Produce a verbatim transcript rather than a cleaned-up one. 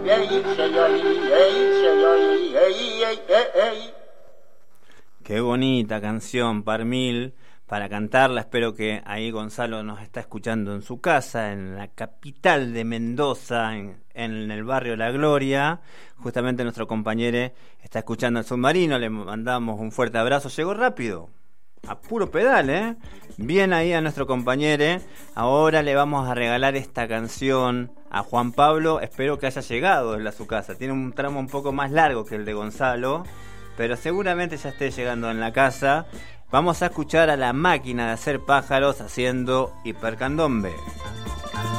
Qué bonita canción, Parmil, para cantarla. Espero que ahí Gonzalo nos está escuchando en su casa, en la capital de Mendoza, en, en el barrio La Gloria. Justamente nuestro compañero está escuchando El Submarino, le mandamos un fuerte abrazo. Llegó rápido, a puro pedal, ¿eh? Bien ahí a nuestro compañero. Ahora le vamos a regalar esta canción a Juan Pablo. Espero que haya llegado él a su casa. Tiene un tramo un poco más largo que el de Gonzalo, pero seguramente ya esté llegando en la casa. Vamos a escuchar a La Máquina de Hacer Pájaros haciendo Hipercandombe.